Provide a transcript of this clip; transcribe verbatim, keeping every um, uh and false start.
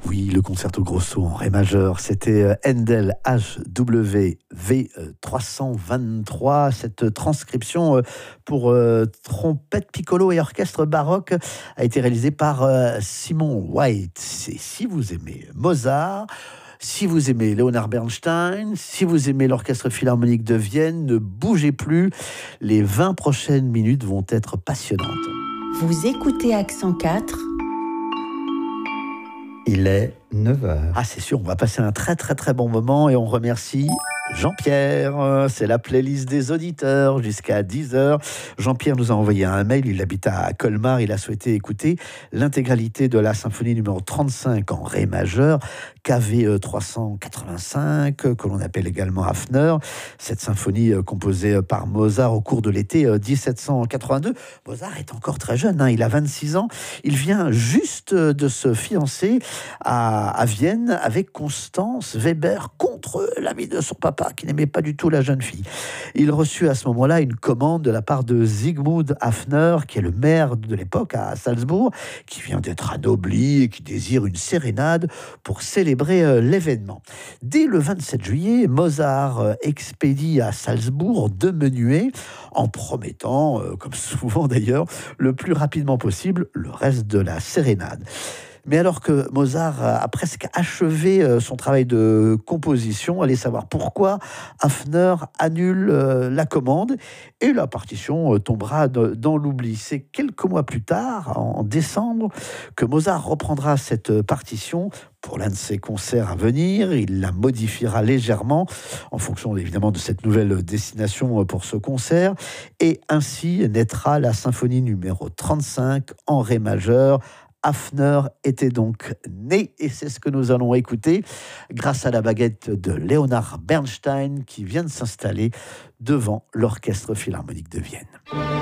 Oui, le concerto grosso en ré majeur, c'était Handel H W V trois cent vingt-trois. Cette transcription pour euh, trompette, piccolo et orchestre baroque a été réalisée par euh, Simon White. Et si vous aimez Mozart, si vous aimez Leonard Bernstein, si vous aimez l'Orchestre Philharmonique de Vienne, ne bougez plus. Les vingt prochaines minutes vont être passionnantes. Vous écoutez Accent quatre. Il est neuf heures. Ah, c'est sûr, on va passer un très très très bon moment et on remercie Jean-Pierre. C'est la playlist des auditeurs jusqu'à dix heures. Jean-Pierre nous a envoyé un mail, il habite à Colmar, il a souhaité écouter l'intégralité de la symphonie numéro trente-cinq en ré majeur, K V trois cent quatre-vingt-cinq, que l'on appelle également Hafner. Cette symphonie composée par Mozart au cours de l'été dix-sept cent quatre-vingt-deux. Mozart est encore très jeune, hein, il a vingt-six ans. Il vient juste de se fiancer à, à Vienne avec Constance Weber contre l'avis de son papa, qui n'aimait pas du tout la jeune fille. Il reçut à ce moment-là une commande de la part de Siegmund Hafner, qui est le maire de l'époque à Salzbourg, qui vient d'être anobli et qui désire une sérénade pour célébrer l'événement. Dès le vingt-sept juillet, Mozart expédie à Salzbourg deux menuets en promettant, comme souvent d'ailleurs, le plus rapidement possible le reste de la sérénade. Mais alors que Mozart a presque achevé son travail de composition, allez savoir pourquoi Hafner annule la commande et la partition tombera dans l'oubli. C'est quelques mois plus tard, en décembre, que Mozart reprendra cette partition pour l'un de ses concerts à venir. Il la modifiera légèrement en fonction évidemment de cette nouvelle destination pour ce concert, et ainsi naîtra la symphonie numéro trente-cinq en ré majeur. Hafner était donc né, et c'est ce que nous allons écouter grâce à la baguette de Leonard Bernstein qui vient de s'installer devant l'Orchestre Philharmonique de Vienne.